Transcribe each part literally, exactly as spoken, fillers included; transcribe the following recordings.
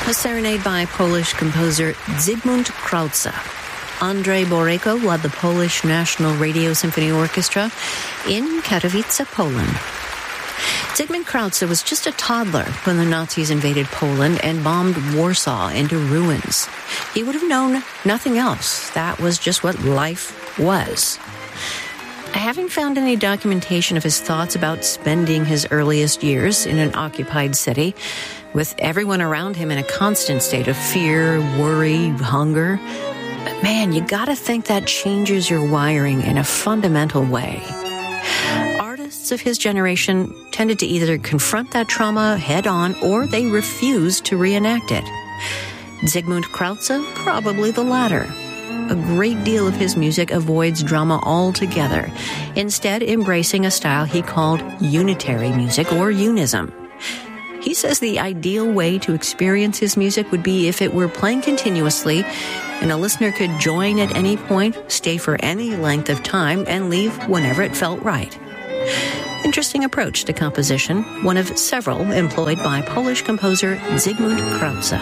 A serenade by Polish composer Zygmunt Krauze. Andrzej Borejko led the Polish National Radio Symphony Orchestra in Katowice, Poland. Zygmunt Krauze was just a toddler when the Nazis invaded Poland and bombed Warsaw into ruins. He would have known nothing else. That was just what life was. I haven't found any documentation of his thoughts about spending his earliest years in an occupied city, with everyone around him in a constant state of fear, worry, hunger. But man, you gotta think that changes your wiring in a fundamental way. Artists of his generation tended to either confront that trauma head-on or they refused to reenact it. Zygmunt Krauze, probably the latter. A great deal of his music avoids drama altogether, instead embracing a style he called unitary music or unism. He says the ideal way to experience his music would be if it were playing continuously and a listener could join at any point, stay for any length of time, and leave whenever it felt right. Interesting approach to composition, one of several employed by Polish composer Zygmunt Krauze.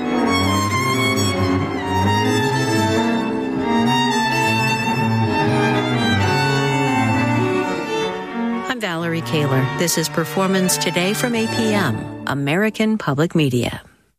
I'm Valerie Kaler. This is Performance Today from A P M, American Public Media.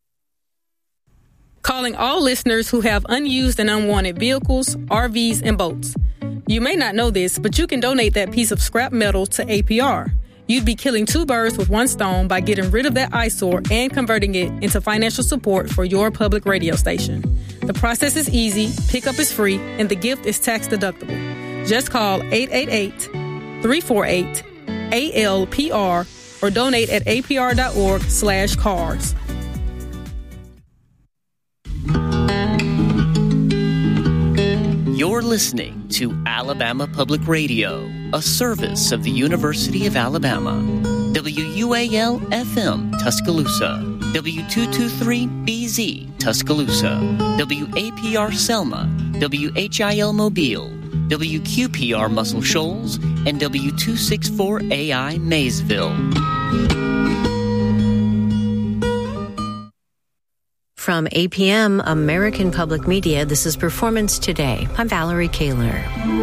Calling all listeners who have unused and unwanted vehicles, R Vs, and boats. You may not know this, but you can donate that piece of scrap metal to A P R. You'd be killing two birds with one stone by getting rid of that eyesore and converting it into financial support for your public radio station. The process is easy, pickup is free, and the gift is tax deductible. Just call eight eight eight, three four eight, A L P R or donate at apr.org slash cars. You're listening to Alabama Public Radio, a service of the University of Alabama. W U A L F M Tuscaloosa, W two twenty-three B Z Tuscaloosa, W A P R Selma, W H I L Mobile, W Q P R Muscle Shoals, and W two sixty-four A I Maysville. From A P M, American Public Media, this is Performance Today. I'm Valerie Kaler.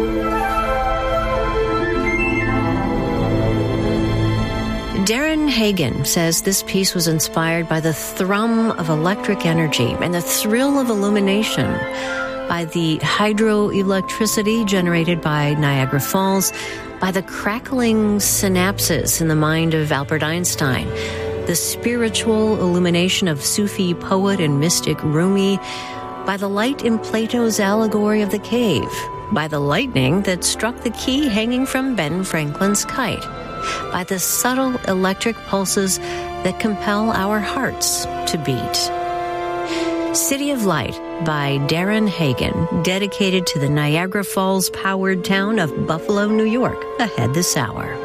Darren Hagen says this piece was inspired by the thrum of electric energy and the thrill of illumination, by the hydroelectricity generated by Niagara Falls, by the crackling synapses in the mind of Albert Einstein, the spiritual illumination of Sufi poet and mystic Rumi, by the light in Plato's allegory of the cave, by the lightning that struck the key hanging from Ben Franklin's kite, by the subtle electric pulses that compel our hearts to beat. City of Light by Darren Hagen, dedicated to the Niagara Falls-powered town of Buffalo, New York, ahead this hour.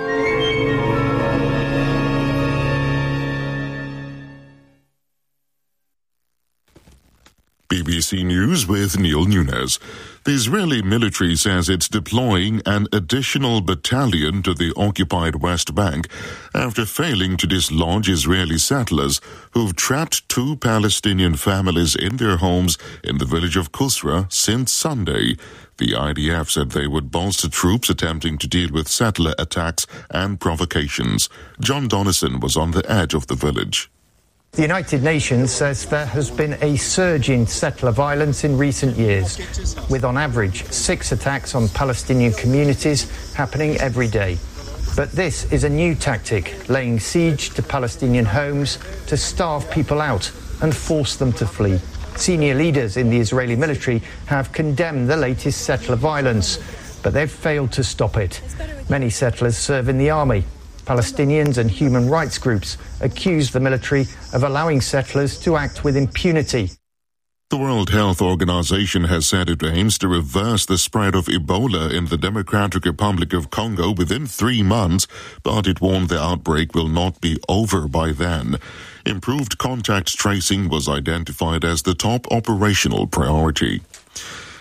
B B C News with Neil Nunes. The Israeli military says it's deploying an additional battalion to the occupied West Bank after failing to dislodge Israeli settlers who've trapped two Palestinian families in their homes in the village of Kusra since Sunday. The I D F said they would bolster troops attempting to deal with settler attacks and provocations. John Donnison was on the edge of the village. The United Nations says there has been a surge in settler violence in recent years, with on average six attacks on Palestinian communities happening every day. But this is a new tactic, laying siege to Palestinian homes to starve people out and force them to flee. Senior leaders in the Israeli military have condemned the latest settler violence, but they've failed to stop it. Many settlers serve in the army. Palestinians and human rights groups accuse the military of allowing settlers to act with impunity. The World Health Organization has said it aims to reverse the spread of Ebola in the Democratic Republic of Congo within three months, but it warned the outbreak will not be over by then. Improved contact tracing was identified as the top operational priority.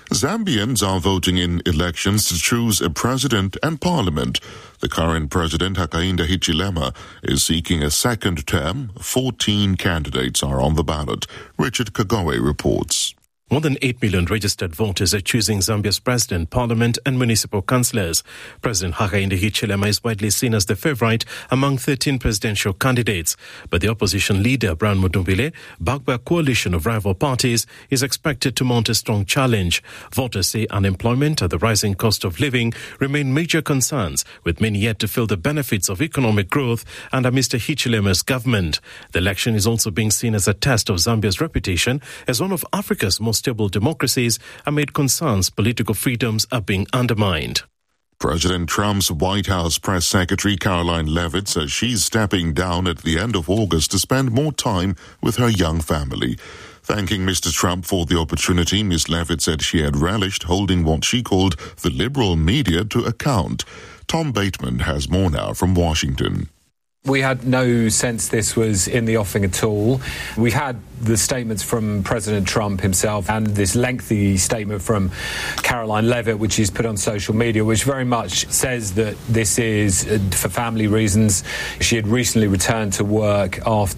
Zambians are voting in elections to choose a president and parliament. The current president, Hakainde Hichilema, is seeking a second term. fourteen candidates are on the ballot. Richard Kagoe reports. More than eight million registered voters are choosing Zambia's president, parliament and municipal councillors. President Hakainde Hichilema is widely seen as the favourite among thirteen presidential candidates. But the opposition leader, Brian Mundumbile, backed by a coalition of rival parties, is expected to mount a strong challenge. Voters say unemployment and the rising cost of living remain major concerns, with many yet to feel the benefits of economic growth under Mister Hichilema's government. The election is also being seen as a test of Zambia's reputation as one of Africa's most stable democracies amid concerns political freedoms are being undermined. President Trump's White House press secretary Caroline Leavitt says she's stepping down at the end of August to spend more time with her young family. Thanking Mister Trump for the opportunity, Miz Leavitt said she had relished holding what she called the liberal media to account. Tom Bateman has more now from Washington. We had no sense this was in the offing at all. We had the statements from President Trump himself and this lengthy statement from Caroline Leavitt, which he's put on social media, which very much says that this is uh, for family reasons. She had recently returned to work after